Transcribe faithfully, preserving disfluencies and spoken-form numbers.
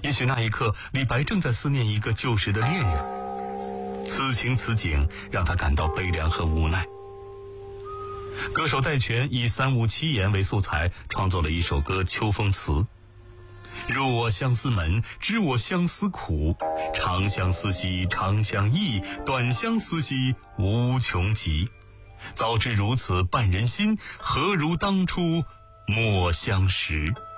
也许那一刻，李白正在思念一个旧时的恋人，此情此景让他感到悲凉和无奈。歌手戴荃以三五七言为素材，创作了一首歌《秋风词》。入我相思门，知我相思苦，长相思兮长相忆，短相思兮无穷极。早知如此绊人心，何如当初莫相识。